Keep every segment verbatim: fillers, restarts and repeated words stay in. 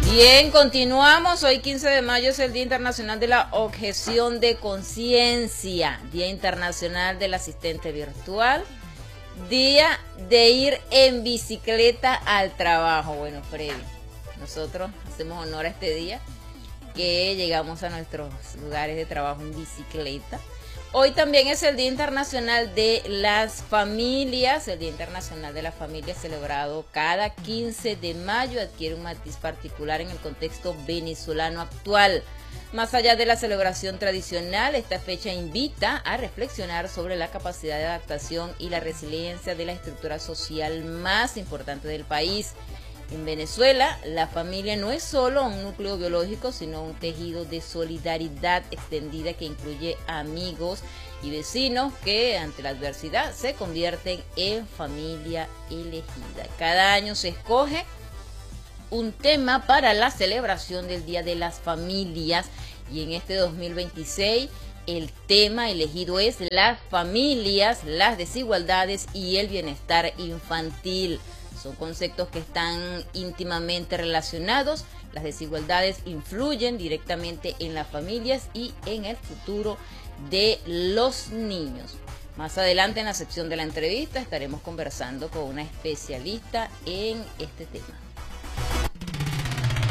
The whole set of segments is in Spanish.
Bien, continuamos. Hoy quince de mayo es el Día Internacional de la Objeción de Conciencia, Día Internacional del Asistente Virtual, Día de ir en bicicleta al trabajo. Bueno, Freddy, nosotros hacemos honor a este día que llegamos a nuestros lugares de trabajo en bicicleta. Hoy también es el Día Internacional de las Familias. El Día Internacional de la Familia, celebrado cada quince de mayo, adquiere un matiz particular en el contexto venezolano actual. Más allá de la celebración tradicional, esta fecha invita a reflexionar sobre la capacidad de adaptación y la resiliencia de la estructura social más importante del país. En Venezuela, la familia no es solo un núcleo biológico, sino un tejido de solidaridad extendida que incluye amigos y vecinos que ante la adversidad se convierten en familia elegida. Cada año se escoge un tema para la celebración del Día de las Familias y en este dos mil veintiséis el tema elegido es las familias, las desigualdades y el bienestar infantil. Son conceptos que están íntimamente relacionados. Las desigualdades influyen directamente en las familias y en el futuro de los niños. Más adelante en la sección de la entrevista estaremos conversando con una especialista en este tema.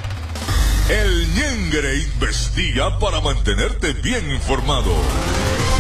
El Ñengre investiga para mantenerte bien informado.